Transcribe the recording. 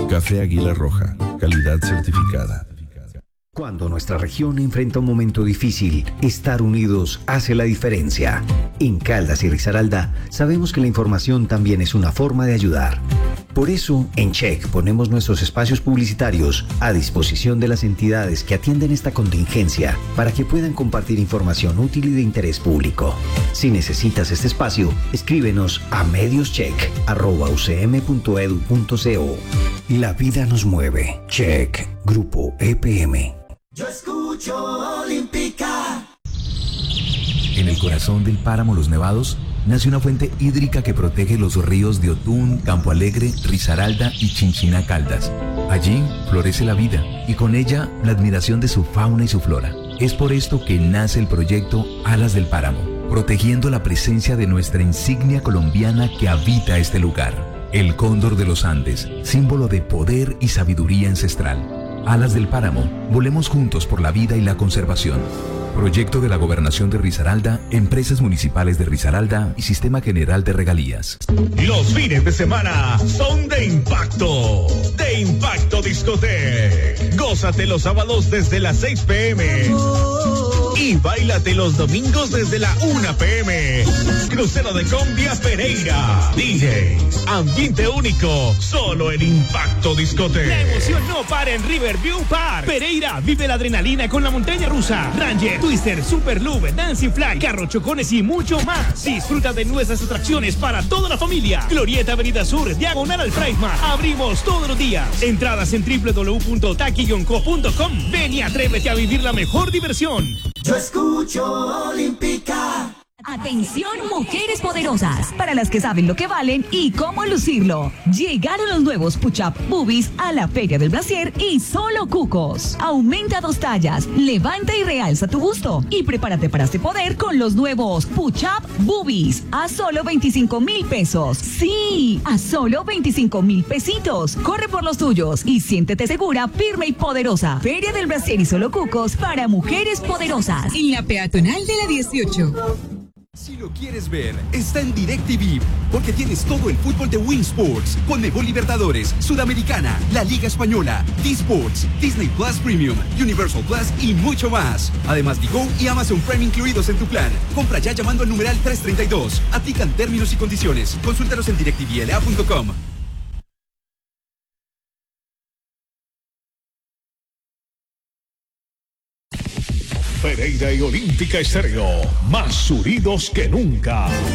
Café Águila Roja, calidad certificada. Cuando nuestra región enfrenta un momento difícil, estar unidos hace la diferencia. En Caldas y Risaralda sabemos que la información también es una forma de ayudar. Por eso, en Check ponemos nuestros espacios publicitarios a disposición de las entidades que atienden esta contingencia para que puedan compartir información útil y de interés público. Si necesitas este espacio, escríbenos a medioscheck@ucm.edu.co. La vida nos mueve. Check. Grupo EPM. Yo escucho Olímpica. En el corazón del páramo Los Nevados nace una fuente hídrica que protege los ríos de Otún, Campo Alegre, Risaralda y Chinchiná Caldas. Allí florece la vida y con ella la admiración de su fauna y su flora. Es por esto que nace el proyecto Alas del Páramo, protegiendo la presencia de nuestra insignia colombiana que habita este lugar. El cóndor de los Andes, símbolo de poder y sabiduría ancestral. Alas del Páramo, volemos juntos por la vida y la conservación. Proyecto de la Gobernación de Risaralda, Empresas Municipales de Risaralda y Sistema General de Regalías. Los fines de semana son de impacto. De Impacto Discotec. Gózate los sábados desde las 6 p.m. Y báilate los domingos desde la 1 p.m. Crucero de Combia Pereira. DJs. Ambiente único. Solo en Impacto Discotec. La emoción no para en Riverview Park. Pereira vive la adrenalina con la montaña rusa, Ranger, Twister, Super Loop, Dancing Fly, carro chocones y mucho más. Disfruta de nuestras atracciones para toda la familia. Glorieta Avenida Sur, diagonal al Prisma. Abrimos todos los días. Entradas en www.taki-co.com. Ven y atrévete a vivir la mejor diversión. Yo escucho Olímpica. Atención, mujeres poderosas, para las que saben lo que valen y cómo lucirlo. Llegaron los nuevos Push-Up Boobies a la Feria del Brasier y solo cucos. Aumenta 2 tallas, levanta y realza tu busto y prepárate para este poder con los nuevos Push-Up Boobies a solo 25,000 pesos. Sí, a solo 25,000 pesitos. Corre por los tuyos y siéntete segura, firme y poderosa. Feria del Brasier y solo cucos para mujeres poderosas. En la peatonal de la 18. Si lo quieres ver, está en DirecTV, porque tienes todo el fútbol de Win Sports, Conmebol Libertadores, Sudamericana, la Liga Española, D-Sports, Disney Plus Premium, Universal Plus y mucho más. Además, Digo y Amazon Prime incluidos en tu plan. Compra ya llamando al numeral 332. Aplican términos y condiciones. Consúltalos en directvla.com. Pereira y Olímpica Estéreo, más unidos que nunca.